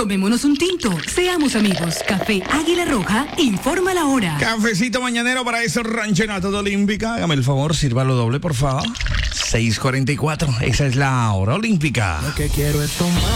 Tomémonos un tinto. Seamos amigos. Café Águila Roja informa la hora. Cafecito mañanero para esos ranchenatos de Olímpica. Hágame el favor, sírvalo doble, por favor. 6:44. Esa es la hora olímpica. Lo que quiero es tomar.